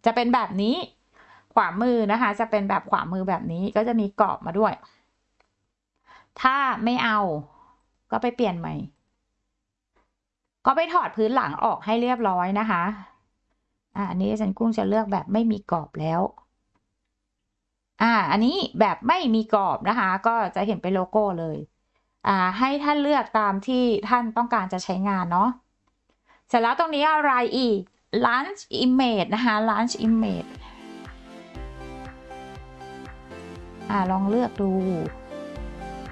จะเป็นแบบนี้ขวามือนะคะจะเป็นแบบขวามือแบบนี้ก็จะมีกรอบมาด้วยถ้าไม่เอาก็ไปเปลี่ยนใหม่ก็ไปถอดพื้นหลังออกให้เรียบร้อยนะคะอันนี้ฉันกุ้งจะเลือกแบบไม่มีกรอบแล้วอันนี้แบบไม่มีกรอบนะคะก็จะเห็นเป็นโลโก้เลยให้ท่านเลือกตามที่ท่านต้องการจะใช้งานเนาะเสร็จแล้วตรงนี้อะไรอีก Launch Image นะคะ Launch Image ลองเลือกดู